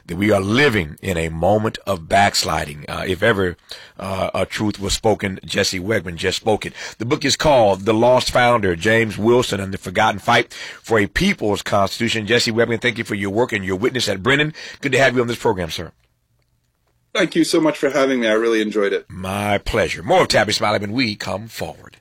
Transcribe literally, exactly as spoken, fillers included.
that we are living in a moment of backsliding. Uh, if ever uh, a truth was spoken, Jesse Wegman just spoke it. The book is called The Lost Founder, James Wilson and the Forgotten Fight for a People's Constitution. Jesse Wegman, thank you for your work and your witness at Brennan. Good to have you on this program, sir. Thank you so much for having me. I really enjoyed it. My pleasure. More of Tabby Smiley when we come forward.